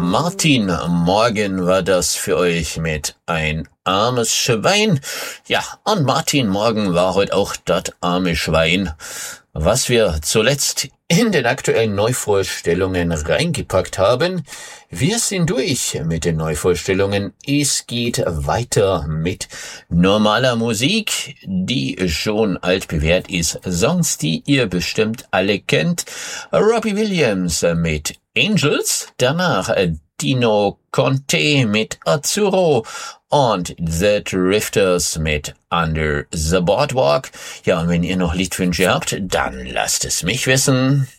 Martin Morgan war das für euch mit Ein armes Schwein. Ja, und Martin Morgan war heute auch das arme Schwein, was wir zuletzt in den aktuellen Neuvorstellungen reingepackt haben. Wir sind durch mit den Neuvorstellungen. Es geht weiter mit normaler Musik, die schon altbewährt ist. Songs, die ihr bestimmt alle kennt. Robbie Williams mit Angels, danach Dino Conte mit Azzurro und The Drifters mit Under the Boardwalk. Ja, und wenn ihr noch Liedwünsche habt, dann lasst es mich wissen.